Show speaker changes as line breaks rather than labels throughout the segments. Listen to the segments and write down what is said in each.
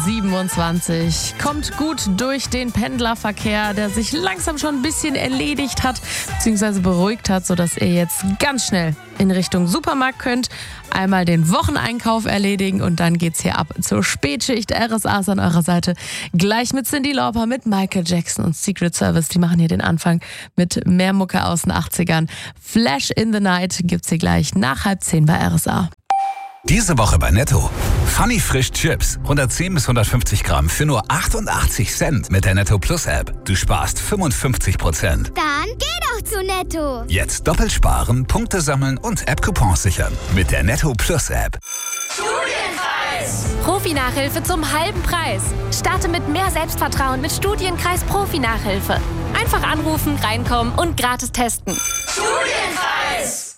27. Kommt gut durch den Pendlerverkehr, der sich langsam schon ein bisschen erledigt hat, beziehungsweise beruhigt hat, sodass ihr jetzt ganz schnell in Richtung Supermarkt könnt, einmal den Wocheneinkauf erledigen und dann geht's hier ab zur Spätschicht. RSA ist an eurer Seite. Gleich mit Cyndi Lauper, mit Michael Jackson und Secret Service. Die machen hier den Anfang mit mehr Mucke aus den 80ern. Flash in the Night gibt's hier gleich nach 9:30 bei RSA.
Diese Woche bei Netto. Funny Frisch Chips. 110 bis 150 Gramm für nur 88 Cent mit der Netto Plus App. Du sparst 55%.
Dann geh doch zu Netto.
Jetzt doppelt sparen, Punkte sammeln und App-Coupons sichern. Mit der Netto Plus App.
Studienkreis. Profi-Nachhilfe zum halben Preis. Starte mit mehr Selbstvertrauen mit Studienkreis Profi-Nachhilfe. Einfach anrufen, reinkommen und gratis testen.
Studienkreis.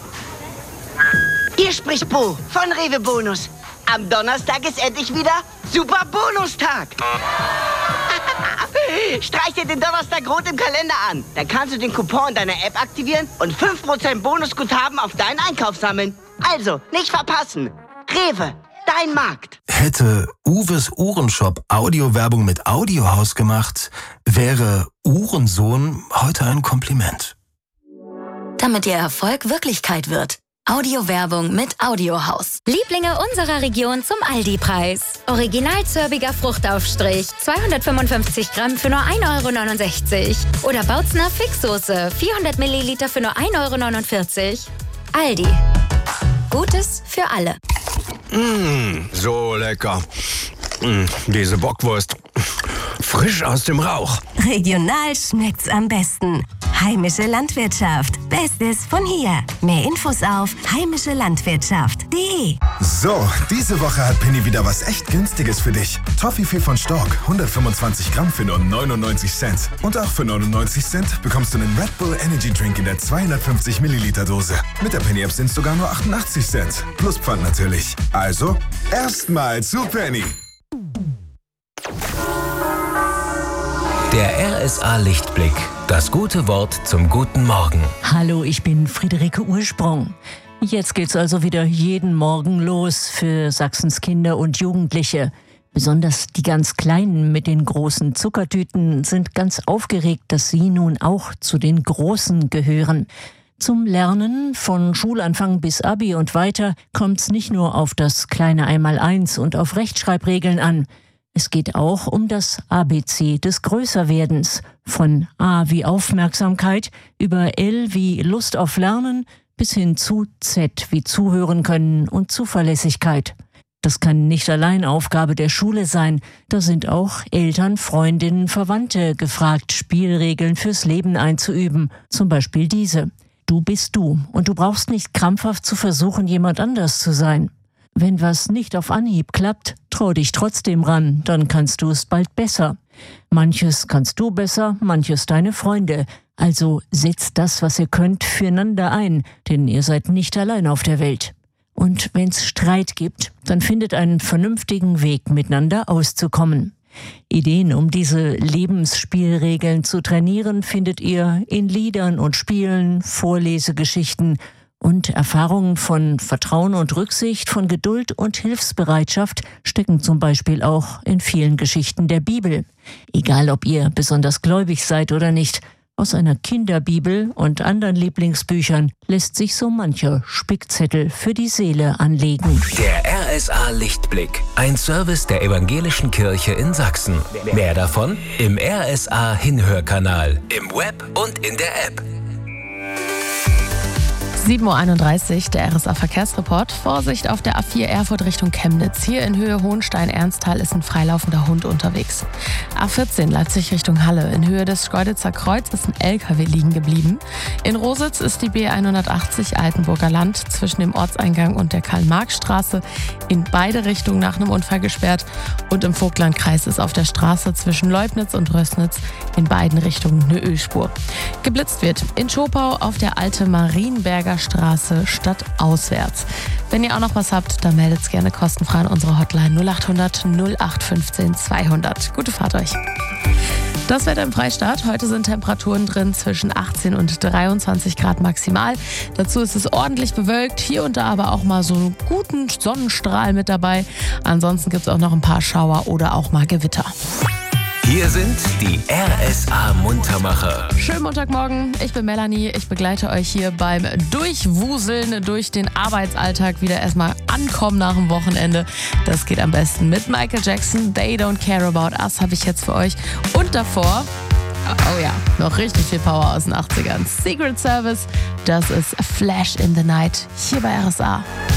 Hier spricht Bo von Rewe Bonus. Am Donnerstag ist endlich wieder Super Bonustag. Streich dir den Donnerstag rot im Kalender an. Dann kannst du den Coupon in deiner App aktivieren und 5% Bonusguthaben auf deinen Einkauf sammeln. Also, nicht verpassen. Rewe, dein Markt.
Hätte Uwes Uhrenshop Audiowerbung mit Audiohaus gemacht, wäre Uhrensohn heute ein Kompliment.
Damit Ihr Erfolg Wirklichkeit wird. Audiowerbung mit Audiohaus.
Lieblinge unserer Region zum Aldi-Preis. Original zörbiger Fruchtaufstrich, 255 Gramm für nur 1,69 €. Oder Bautzner Fixsoße, 400 Milliliter für nur 1,49 €. Aldi. Gutes für alle.
So lecker. Diese Bockwurst. Frisch aus dem Rauch.
Regional schmeckt's am besten. Heimische Landwirtschaft. Bestes von hier. Mehr Infos auf heimischelandwirtschaft.de.
So, diese Woche hat Penny wieder was echt Günstiges für dich. Toffifee von Stork, 125 Gramm für nur 99 Cent. Und auch für 99 Cent bekommst du einen Red Bull Energy Drink in der 250 Milliliter Dose. Mit der Penny App sind es sogar nur 88 Cent. Plus Pfand natürlich. Also, erstmal zu Penny.
Der RSA Lichtblick. Das gute Wort zum guten Morgen.
Hallo, ich bin Friederike Ursprung. Jetzt geht's also wieder jeden Morgen los für Sachsens Kinder und Jugendliche. Besonders die ganz Kleinen mit den großen Zuckertüten sind ganz aufgeregt, dass sie nun auch zu den Großen gehören. Zum Lernen von Schulanfang bis Abi und weiter kommt's nicht nur auf das kleine Einmaleins und auf Rechtschreibregeln an. Es geht auch um das ABC des Größerwerdens. Von A wie Aufmerksamkeit über L wie Lust auf Lernen bis hin zu Z wie Zuhören können und Zuverlässigkeit. Das kann nicht allein Aufgabe der Schule sein. Da sind auch Eltern, Freundinnen, Verwandte gefragt, Spielregeln fürs Leben einzuüben. Zum Beispiel diese. Du bist du und du brauchst nicht krampfhaft zu versuchen, jemand anders zu sein. Wenn was nicht auf Anhieb klappt, trau dich trotzdem ran, dann kannst du es bald besser. Manches kannst du besser, manches deine Freunde. Also setzt das, was ihr könnt, füreinander ein, denn ihr seid nicht allein auf der Welt. Und wenn's Streit gibt, dann findet einen vernünftigen Weg, miteinander auszukommen. Ideen, um diese Lebensspielregeln zu trainieren, findet ihr in Liedern und Spielen, Vorlesegeschichten und Erfahrungen von Vertrauen und Rücksicht, von Geduld und Hilfsbereitschaft stecken zum Beispiel auch in vielen Geschichten der Bibel. Egal, ob ihr besonders gläubig seid oder nicht, aus einer Kinderbibel und anderen Lieblingsbüchern lässt sich so mancher Spickzettel für die Seele anlegen.
Der RSA Lichtblick. Ein Service der Evangelischen Kirche in Sachsen. Mehr davon im RSA Hinhörkanal, im Web und in der App.
7:31 Uhr, der RSA-Verkehrsreport. Vorsicht auf der A4 Erfurt Richtung Chemnitz. Hier in Höhe Hohenstein-Ernsthal ist ein freilaufender Hund unterwegs. A14 Leipzig Richtung Halle. In Höhe des Schkeuditzer Kreuz ist ein LKW liegen geblieben. In Rositz ist die B180 Altenburger Land zwischen dem Ortseingang und der Karl-Marx-Straße in beide Richtungen nach einem Unfall gesperrt. Und im Vogtlandkreis ist auf der Straße zwischen Leubnitz und Rößnitz in beiden Richtungen eine Ölspur. Geblitzt wird in Schopau auf der Alte Marienberger Straße stadtauswärts. Wenn ihr auch noch was habt, dann meldet's gerne kostenfrei an unsere Hotline 0800 0815 200. Gute Fahrt euch. Das Wetter im Freistaat. Heute sind Temperaturen drin zwischen 18 und 23 Grad maximal. Dazu ist es ordentlich bewölkt. Hier und da aber auch mal so einen guten Sonnenstrahl mit dabei. Ansonsten gibt es auch noch ein paar Schauer oder auch mal Gewitter.
Hier sind die RSA-Muntermacher.
Schönen Montagmorgen, ich bin Melanie. Ich begleite euch hier beim Durchwuseln durch den Arbeitsalltag. Wieder erstmal ankommen nach dem Wochenende. Das geht am besten mit Michael Jackson. They Don't Care About Us habe ich jetzt für euch. Und davor, oh ja, noch richtig viel Power aus den 80ern. Secret Service, das ist Flash in the Night hier bei RSA.